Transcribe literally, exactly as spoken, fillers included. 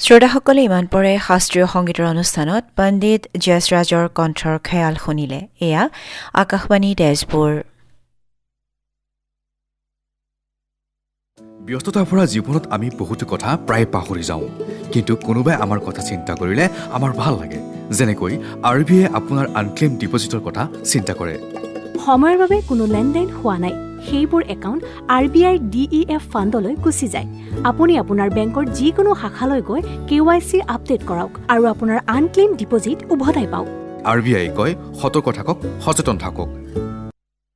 শ্ৰোতাসকলে ইমান পৰে শাস্ত্ৰীয় সংগীতৰ অনুষ্ঠানত পণ্ডিত জয়সৰাজৰ কণ্ঠৰ খেয়াল শুনিলে। এয়া আকাশবাণী তেজপুৰ। ব্যস্ততা ভৰা জীৱনত আমি বহুতো কথা প্ৰায় পাহৰি যাওঁ, কিন্তু কোনোবাই আমাৰ কথা চিন্তা কৰিলে আমাৰ ভাল লাগে। যেনেকৈ আৰ বি আই আপোনাৰ আনক্লেইম ডিপজিটৰ কথা চিন্তা কৰে। সময়ৰ বাবে কোনো লেনদেন হোৱা নাই, সেইবোৰ একাউণ্ট আৰ বি আইৰ ডি ই এফ ফাণ্ডলৈ গুচি যায়। আপুনি আপোনাৰ বেংকৰ যিকোনো শাখালৈ গৈ কে ৱাই চি আপডেট কৰাওক আৰু আপোনাৰ আনক্লেইম ডিপজিট উভতাই পাওক। আৰ বি আই কয়, সতৰ্ক থাকক, সচেতন থাকক।